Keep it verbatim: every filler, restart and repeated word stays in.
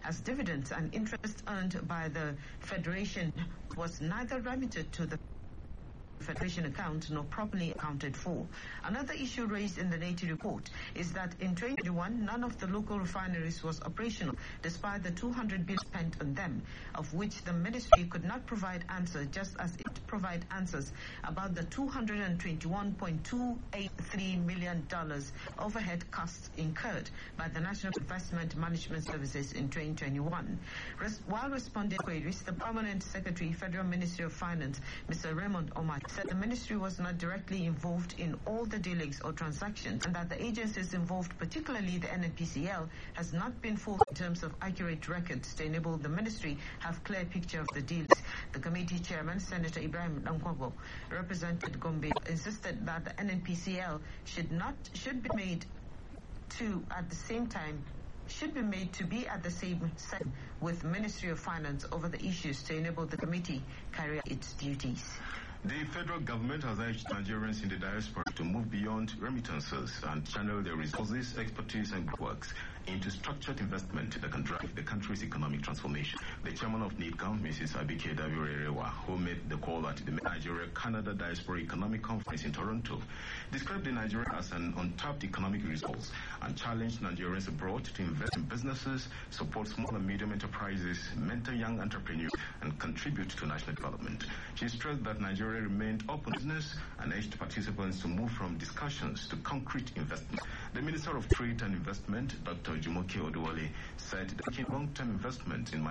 as dividends and interest earned by the Federation was neither remitted to the Federation account nor properly accounted for. Another issue raised in the N A T I report is that in twenty twenty-one, none of the local refineries was operational, despite the two hundred billion spent on them, of which the ministry could not provide answer, just as it provide answers about the two hundred twenty-one point two eight three million dollars overhead costs incurred by the National Investment Management Services in twenty twenty-one. Res- while responding to queries, the Permanent Secretary, Federal Ministry of Finance, Mister Raymond Omar, said the ministry was not directly involved in all the dealings or transactions, and that the agencies involved, particularly the N N P C L, has not been full in terms of accurate records to enable the ministry have clear picture of the deals. The committee chairman, Senator Ibrahim Dankwabo, represented Gombe, insisted that the N N P C L should not should be made to at the same time should be made to be at the same set with Ministry of Finance over the issues to enable the committee carry out its duties. The federal government has urged Nigerians in the diaspora to move beyond remittances and channel their resources, expertise, and good works into structured investment that can drive the country's economic transformation. The chairman of NIDCAM, Missus Abike Davirerewa, who made the call at the Nigeria-Canada Diaspora Economic Conference in Toronto, described the Nigeria as an untapped economic resource and challenged Nigerians abroad to invest in businesses, support small and medium enterprises, mentor young entrepreneurs, and contribute to national development. She stressed that Nigeria remained open to business and urged participants to move from discussions to concrete investment. The Minister of Trade and Investment, Doctor Jumoke Oduwole, said that long-term investment in